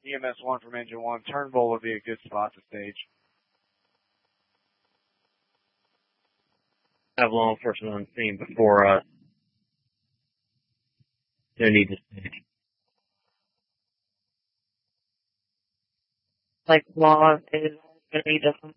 EMS 1 from engine 1. Turnbull would be a good spot to stage. Have law enforcement on scene before no need to stage. Like law is going to be different.